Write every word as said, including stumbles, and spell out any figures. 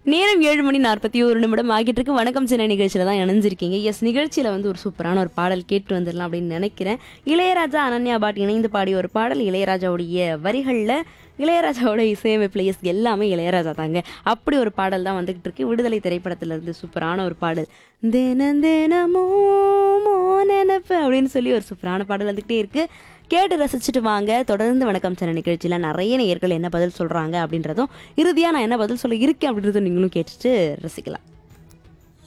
நேரம் ஏழு மணி நாற்பத்தி ஒரு நிமிடம் ஆகிட்டு இருக்கு. வணக்கம் சென்னை நிகழ்ச்சியில தான் இணைஞ்சிருக்கீங்க. எஸ், நிகழ்ச்சியில வந்து ஒரு சூப்பரான ஒரு பாடல் கேட்டு வந்துடலாம் அப்படின்னு நினைக்கிறேன். இளையராஜா அனன்யா பாட் இணைந்து பாடிய ஒரு பாடல். இளையராஜாவுடைய வரிகளில் இளையராஜாவோட இசையமைப்பில் எஸ் எல்லாமே இளையராஜா தாங்க. அப்படி ஒரு பாடல் தான் வந்துகிட்டு இருக்கு. விடுதலை திரைப்படத்துல இருந்து சூப்பரான ஒரு பாடல். தினம் தினமோ நினைப்பு அப்படின்னு சொல்லி ஒரு சூப்பரான பாடல் வந்துகிட்டே இருக்கு. கேட்டு ரசிச்சுட்டு வாங்க. தொடர்ந்து வணக்கம் சென்னை நிகழ்ச்சியில நிறைய நேயர்கள் என்ன பதில் சொல்றாங்க அப்படின்றதும், இறுதியா நான் என்ன பதில் சொல்ல இருக்கேன் அப்படின்றதும் நீங்களும் கேட்டுட்டு ரசிக்கலாம்.